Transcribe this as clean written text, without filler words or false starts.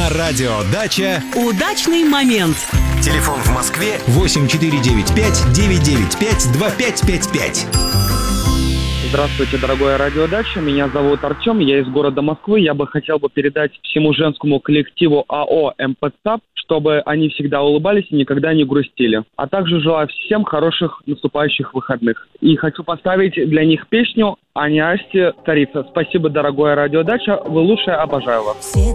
На радио «Дача» удачный момент. Телефон в Москве 8495-995-2555. Здравствуйте, дорогое радио «Дача». Меня зовут Артем, я из города Москвы. Я бы хотел передать всему женскому коллективу АО «МПЦАП», чтобы они всегда улыбались и никогда не грустили. А также желаю всем хороших наступающих выходных. И хочу поставить для них песню Аня Асти «Царица». Спасибо, дорогое радио «Дача». Вы лучшие, обожаю вас.